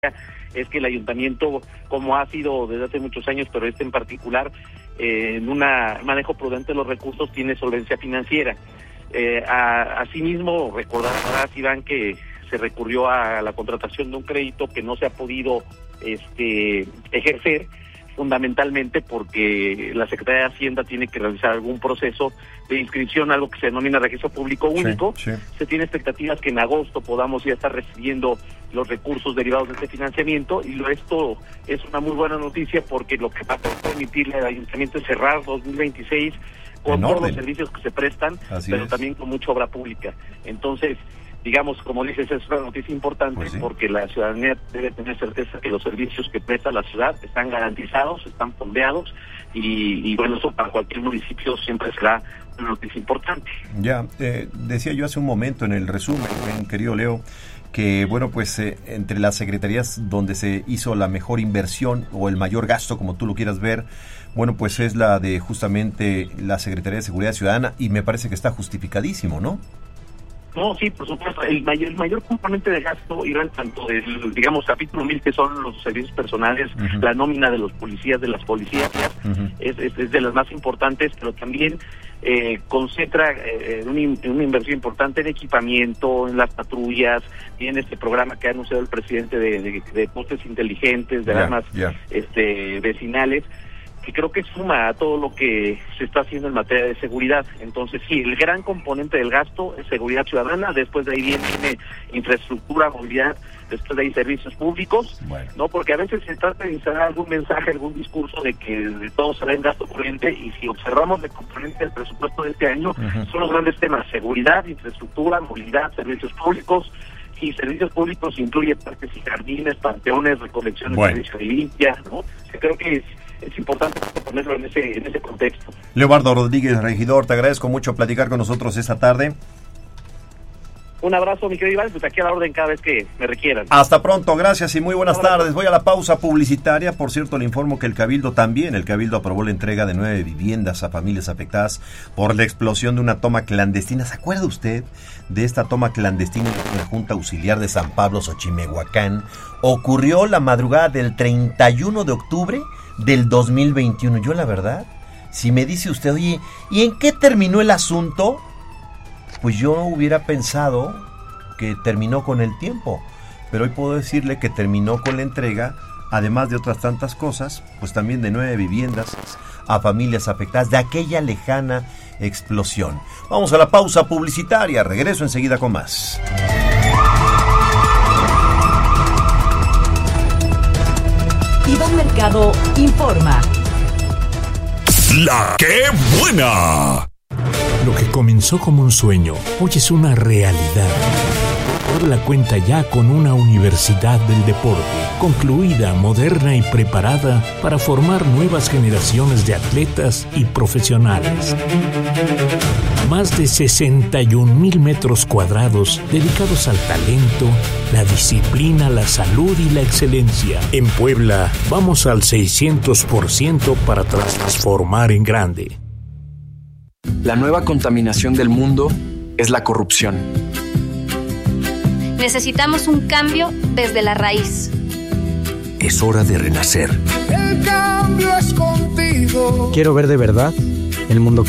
es que el ayuntamiento, como ha sido desde hace muchos años, pero este en particular, en un manejo prudente de los recursos, tiene solvencia financiera. Asimismo, recordarás, Iván, que se recurrió a la contratación de un crédito que no se ha podido ejercer, fundamentalmente porque la Secretaría de Hacienda tiene que realizar algún proceso de inscripción, algo que se denomina registro público único. Sí. Se tiene expectativas que en agosto podamos ya estar recibiendo los recursos derivados de este financiamiento, y esto es una muy buena noticia porque lo que va a permitirle al ayuntamiento es cerrar 2026 con todos los servicios que se prestan, pero también con mucha obra pública. Entonces, digamos, como dices, es una noticia importante, porque la ciudadanía debe tener certeza que los servicios que presta la ciudad están garantizados, están fondeados, y bueno, eso para cualquier municipio siempre será una noticia importante. Ya, decía yo hace un momento en el resumen, querido Leo, que bueno, pues entre las secretarías donde se hizo la mejor inversión o el mayor gasto, como tú lo quieras ver, bueno, pues es la de justamente la Secretaría de Seguridad Ciudadana, y me parece que está justificadísimo, ¿no? No, sí, por supuesto. El mayor componente de gasto iba en tanto del, digamos, capítulo 1000, que son los servicios personales, la nómina de los policías, de las policías, es de las más importantes, pero también concentra una inversión importante en equipamiento, en las patrullas, y en este programa que ha anunciado el presidente de postes inteligentes, de armas vecinales, que creo que suma a todo lo que se está haciendo en materia de seguridad. Entonces, sí, el gran componente del gasto es seguridad ciudadana, después de ahí viene infraestructura, movilidad, después de ahí servicios públicos, ¿no? Porque a veces se trata de instalar algún mensaje, algún discurso de que de todo será en gasto corriente, y si observamos el componente del presupuesto de este año, son los grandes temas: seguridad, infraestructura, movilidad, servicios públicos. Y servicios públicos incluye parques y jardines, panteones, recolecciones, servicio de limpia, ¿no? Creo que es importante ponerlo en ese contexto. Leobardo Rodríguez, regidor, te agradezco mucho platicar con nosotros esta tarde. Un abrazo, mi querido Iván, pues aquí a la orden cada vez que me requieran. Hasta pronto, gracias y muy buenas tardes. Voy a la pausa publicitaria. Por cierto, le informo que el Cabildo aprobó la entrega de 9 viviendas a familias afectadas por la explosión de una toma clandestina. ¿Se acuerda usted de esta toma clandestina en la Junta Auxiliar de San Pablo, Xochimehuacán? Ocurrió la madrugada del 31 de octubre del 2021. Yo, la verdad, si me dice usted, oye, ¿y en qué terminó el asunto? Pues yo hubiera pensado que terminó con el tiempo, pero hoy puedo decirle que terminó con la entrega, además de otras tantas cosas, pues también de 9 viviendas a familias afectadas de aquella lejana explosión. Vamos a la pausa publicitaria, regreso enseguida con más. Iván Mercado informa. ¡La qué buena! Lo que comenzó como un sueño, hoy es una realidad. Puebla cuenta ya con una universidad del deporte, concluida, moderna y preparada para formar nuevas generaciones de atletas y profesionales. Más de 61,000 metros cuadrados dedicados al talento, la disciplina, la salud y la excelencia. En Puebla, vamos al 600% para transformar en grande. La nueva contaminación del mundo es la corrupción. Necesitamos un cambio desde la raíz. Es hora de renacer. El cambio es contigo. Quiero ver de verdad el mundo cambiar.